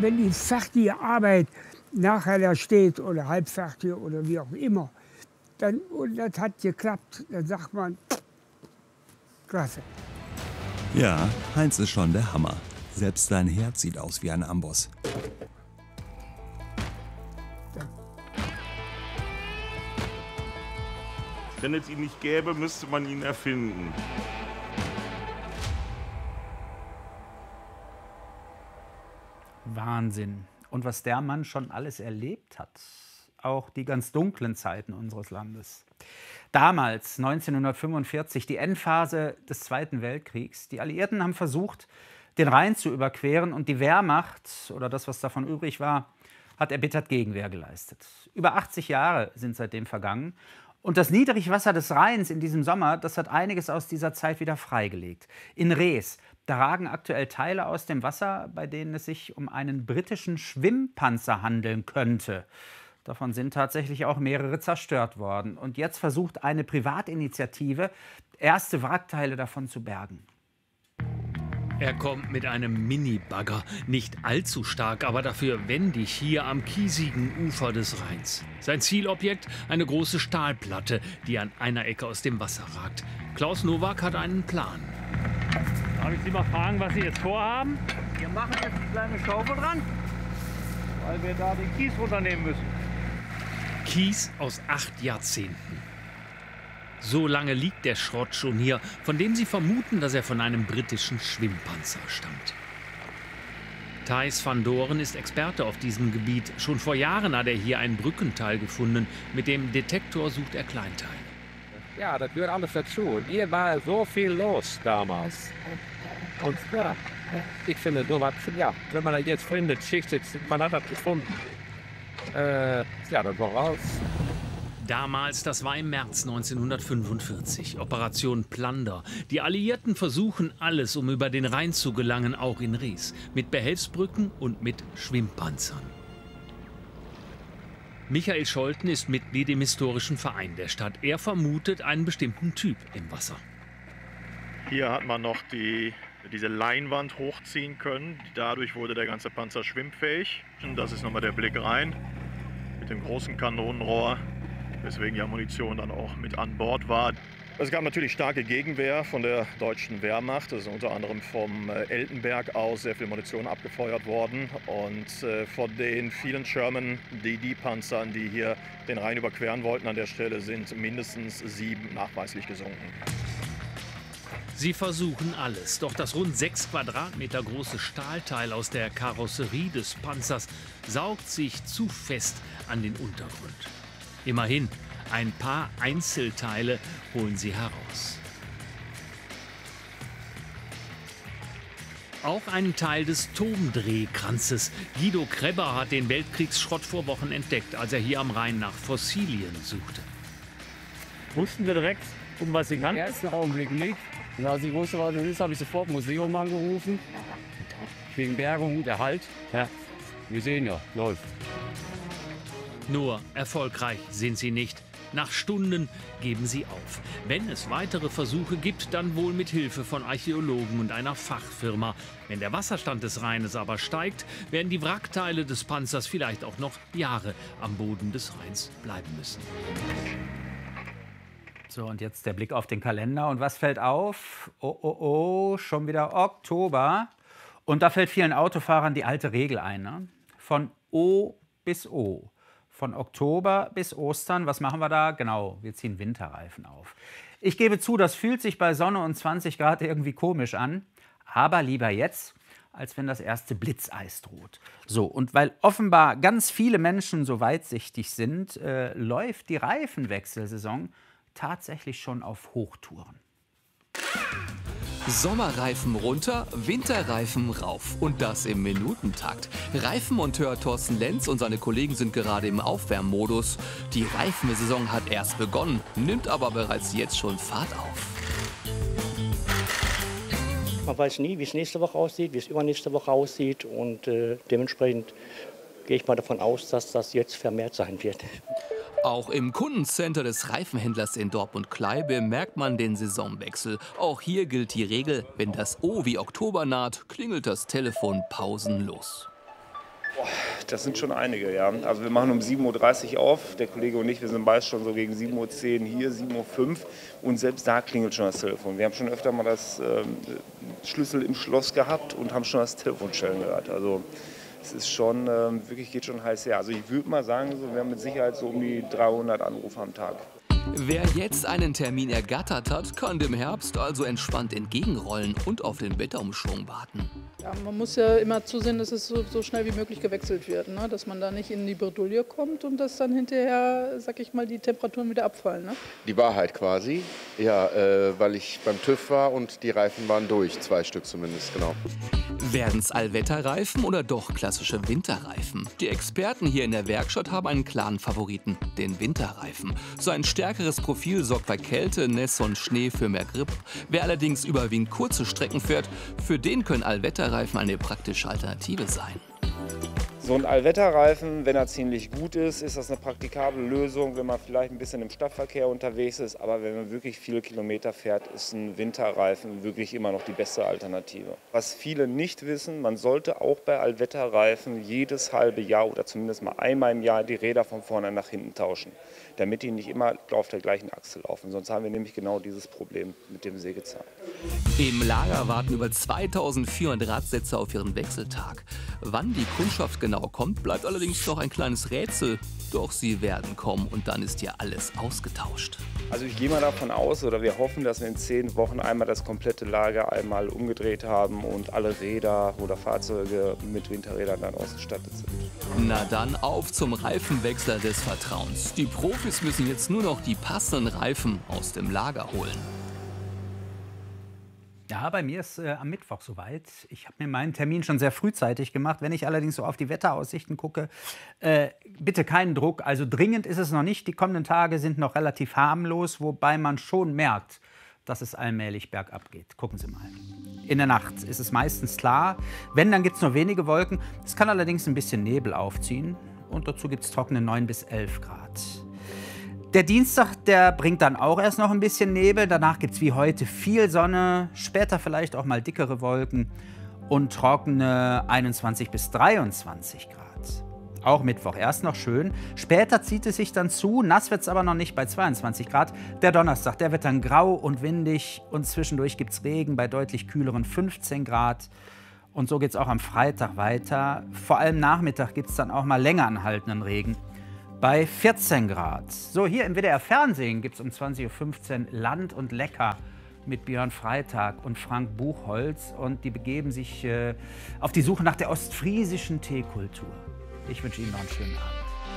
wenn die fertige Arbeit nachher da steht oder halbfertig oder wie auch immer, dann, und das hat geklappt, dann sagt man, klasse. Ja, Heinz ist schon der Hammer. Selbst sein Herd sieht aus wie ein Amboss. Wenn es ihn nicht gäbe, müsste man ihn erfinden. Wahnsinn. Und was der Mann schon alles erlebt hat. Auch die ganz dunklen Zeiten unseres Landes. Damals, 1945, die Endphase des Zweiten Weltkriegs. Die Alliierten haben versucht, den Rhein zu überqueren und die Wehrmacht, oder das, was davon übrig war, hat erbittert Gegenwehr geleistet. Über 80 Jahre sind seitdem vergangen. Und das Niedrigwasser des Rheins in diesem Sommer, das hat einiges aus dieser Zeit wieder freigelegt. In Rees, da ragen aktuell Teile aus dem Wasser, bei denen es sich um einen britischen Schwimmpanzer handeln könnte. Davon sind tatsächlich auch mehrere zerstört worden. Und jetzt versucht eine Privatinitiative, erste Wrackteile davon zu bergen. Er kommt mit einem Mini-Bagger, nicht allzu stark, aber dafür wendig hier am kiesigen Ufer des Rheins. Sein Zielobjekt, eine große Stahlplatte, die an einer Ecke aus dem Wasser ragt. Klaus Nowak hat einen Plan. Darf ich Sie mal fragen, was Sie jetzt vorhaben? Wir machen jetzt eine kleine Schaufel dran, Weil wir da den Kies runternehmen müssen. Kies aus 8 Jahrzehnten. So lange liegt der Schrott schon hier, von dem sie vermuten, dass er von einem britischen Schwimmpanzer stammt. Thijs van Doren ist Experte auf diesem Gebiet. Schon vor Jahren hat er hier ein Brückenteil gefunden. Mit dem Detektor sucht er Kleinteile. Ja, das gehört alles dazu. Hier war so viel los damals. Und ja, ich finde nur was, ja, wenn man das jetzt findet, schichtet, man hat das gefunden. Ja, das war raus. Damals, das war im März 1945, Operation Plunder. Die Alliierten versuchen alles, um über den Rhein zu gelangen, auch in Rees. Mit Behelfsbrücken und mit Schwimmpanzern. Michael Scholten ist Mitglied im historischen Verein der Stadt. Er vermutet einen bestimmten Typ im Wasser. Hier hat man noch diese Leinwand hochziehen können. Dadurch wurde der ganze Panzer schwimmfähig. Und das ist nochmal der Blick rein mit dem großen Kanonenrohr, weswegen ja Munition dann auch mit an Bord war. Es gab natürlich starke Gegenwehr von der deutschen Wehrmacht. Es ist unter anderem vom Eltenberg aus sehr viel Munition abgefeuert worden. Und von den vielen Sherman DD-Panzern, die hier den Rhein überqueren wollten an der Stelle, sind mindestens 7 nachweislich gesunken. Sie versuchen alles, doch das rund 6 Quadratmeter große Stahlteil aus der Karosserie des Panzers saugt sich zu fest an den Untergrund. Immerhin, ein paar Einzelteile holen sie heraus. Auch einen Teil des Turmdrehkranzes. Guido Krebber hat den Weltkriegsschrott vor Wochen entdeckt, als er hier am Rhein nach Fossilien suchte. Wussten wir direkt, um was es Im handelt? ersten Augenblick nicht. Und als ich wusste, was es ist, habe ich sofort Museum angerufen. Wegen Bergung, der Halt. Ja, wir sehen ja, läuft. Nur erfolgreich sind sie nicht. Nach Stunden geben sie auf. Wenn es weitere Versuche gibt, dann wohl mit Hilfe von Archäologen und einer Fachfirma. Wenn der Wasserstand des Rheines aber steigt, werden die Wrackteile des Panzers vielleicht auch noch Jahre am Boden des Rheins bleiben müssen. So, und jetzt der Blick auf den Kalender. Und was fällt auf? Oh, schon wieder Oktober. Und da fällt vielen Autofahrern die alte Regel ein, ne? Von O bis O. Von Oktober bis Ostern, was machen wir da? Genau, wir ziehen Winterreifen auf. Ich gebe zu, das fühlt sich bei Sonne und 20 Grad irgendwie komisch an. Aber lieber jetzt, als wenn das erste Blitzeis droht. So, und weil offenbar ganz viele Menschen so weitsichtig sind, läuft die Reifenwechselsaison tatsächlich schon auf Hochtouren. Sommerreifen runter, Winterreifen rauf. Und das im Minutentakt. Reifenmonteur Thorsten Lenz und seine Kollegen sind gerade im Aufwärmmodus. Die Reifensaison hat erst begonnen, nimmt aber bereits jetzt schon Fahrt auf. Man weiß nie, wie es nächste Woche aussieht, wie es übernächste Woche aussieht. Und dementsprechend gehe ich mal davon aus, dass das jetzt vermehrt sein wird. Auch im Kundencenter des Reifenhändlers in Dortmund-Klei merkt man den Saisonwechsel. Auch hier gilt die Regel, wenn das O wie Oktober naht, klingelt das Telefon pausenlos. Das sind schon einige, ja. Also wir machen um 7.30 Uhr auf, der Kollege und ich, wir sind meist schon so gegen 7.10 Uhr hier, 7.05 Uhr und selbst da klingelt schon das Telefon. Wir haben schon öfter mal das Schlüssel im Schloss gehabt und haben schon das Telefon schellen gehört. Also es ist schon, wirklich geht schon heiß her. Also ich würde mal sagen, so, wir haben mit Sicherheit so um die 300 Anrufe am Tag. Wer jetzt einen Termin ergattert hat, kann dem Herbst also entspannt entgegenrollen und auf den Wetterumschwung warten. Ja, man muss ja immer zusehen, dass es so schnell wie möglich gewechselt wird, ne? Dass man da nicht in die Bredouille kommt und dass dann hinterher, sag ich mal, die Temperaturen wieder abfallen. Ne? Die Wahrheit quasi, ja, weil ich beim TÜV war und die Reifen waren durch, 2 Stück zumindest, genau. Werden's Allwetterreifen oder doch klassische Winterreifen? Die Experten hier in der Werkstatt haben einen klaren Favoriten, den Winterreifen. Sein stärkeres Profil sorgt bei Kälte, Nässe und Schnee für mehr Grip. Wer allerdings überwiegend kurze Strecken fährt, für den können Allwetterreifen eine praktische Alternative sein. So ein Allwetterreifen, wenn er ziemlich gut ist, ist das eine praktikable Lösung, wenn man vielleicht ein bisschen im Stadtverkehr unterwegs ist. Aber wenn man wirklich viele Kilometer fährt, ist ein Winterreifen wirklich immer noch die beste Alternative. Was viele nicht wissen, man sollte auch bei Allwetterreifen jedes halbe Jahr oder zumindest mal einmal im Jahr die Räder von vorne nach hinten tauschen, damit die nicht immer auf der gleichen Achse laufen. Sonst haben wir nämlich genau dieses Problem mit dem Sägezahn. Im Lager warten über 2400 Radsätze auf ihren Wechseltag. Wann die Kundschaft genau kommt, bleibt allerdings noch ein kleines Rätsel. Doch sie werden kommen und dann ist hier alles ausgetauscht. Also ich gehe mal davon aus, oder wir hoffen, dass wir in 10 Wochen einmal das komplette Lager einmal umgedreht haben und alle Räder oder Fahrzeuge mit Winterrädern dann ausgestattet sind. Na dann auf zum Reifenwechsler des Vertrauens. Die Profis müssen jetzt nur noch die passenden Reifen aus dem Lager holen. Ja, bei mir ist am Mittwoch soweit. Ich habe mir meinen Termin schon sehr frühzeitig gemacht. Wenn ich allerdings so auf die Wetteraussichten gucke, bitte keinen Druck. Also dringend ist es noch nicht. Die kommenden Tage sind noch relativ harmlos, wobei man schon merkt, dass es allmählich bergab geht. Gucken Sie mal. In der Nacht ist es meistens klar. Wenn, dann gibt es nur wenige Wolken. Es kann allerdings ein bisschen Nebel aufziehen. Und dazu gibt es trockene 9 bis 11 Grad. Der Dienstag, der bringt dann auch erst noch ein bisschen Nebel. Danach gibt es wie heute viel Sonne, später vielleicht auch mal dickere Wolken und trockene 21 bis 23 Grad. Auch Mittwoch erst noch schön. Später zieht es sich dann zu, nass wird es aber noch nicht bei 22 Grad. Der Donnerstag, der wird dann grau und windig und zwischendurch gibt es Regen bei deutlich kühleren 15 Grad. Und so geht es auch am Freitag weiter. Vor allem Nachmittag gibt es dann auch mal länger anhaltenden Regen bei 14 Grad. So, hier im WDR-Fernsehen gibt es um 20.15 Uhr Land und Lecker mit Björn Freitag und Frank Buchholz. Und die begeben sich auf die Suche nach der ostfriesischen Teekultur. Ich wünsche Ihnen noch einen schönen Abend.